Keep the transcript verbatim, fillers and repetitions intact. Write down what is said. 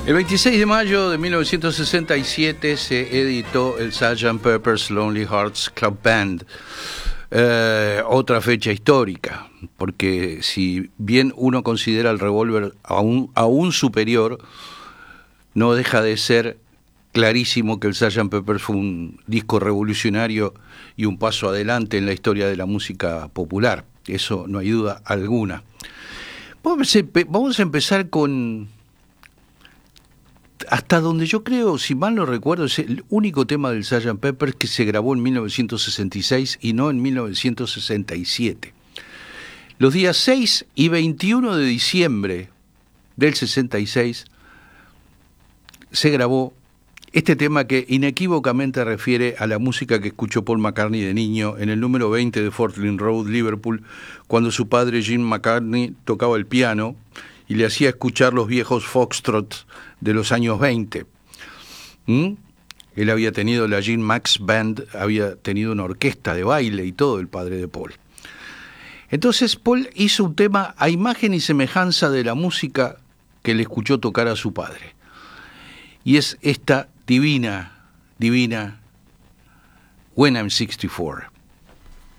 El veintiséis de mayo de mil novecientos sesenta y siete se editó el sergeant Pepper's Lonely Hearts Club Band. Eh, otra fecha histórica, porque si bien uno considera el Revolver aún, aún superior, no deja de ser clarísimo que el sergeant Pepper fue un disco revolucionario y un paso adelante en la historia de la música popular. Eso no hay duda alguna. Vamos a empezar con, hasta donde yo creo, si mal no recuerdo, es el único tema del sergeant Pepper que se grabó en mil novecientos sesenta y seis y no en mil novecientos sesenta y siete. Los días seis y veintiuno de diciembre del sesenta y seis se grabó este tema que inequívocamente refiere a la música que escuchó Paul McCartney de niño en el número veinte de Fort Lane Road, Liverpool, cuando su padre Jim McCartney tocaba el piano y le hacía escuchar los viejos foxtrots de los años veinte. ¿Mm? Él había tenido la Gene Max Band, había tenido una orquesta de baile y todo, el padre de Paul. Entonces Paul hizo un tema a imagen y semejanza de la música que le escuchó tocar a su padre. Y es esta divina, divina When I'm sixty-four.